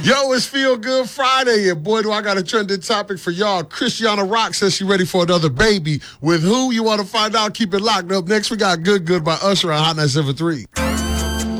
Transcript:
Yo, it's Feel Good Friday, and boy, do I got a trending topic for y'all. Christiana Rock says she ready for another baby. With who? You want to find out? Keep it locked up. Next, we got Good Good by Usher on Hot 973.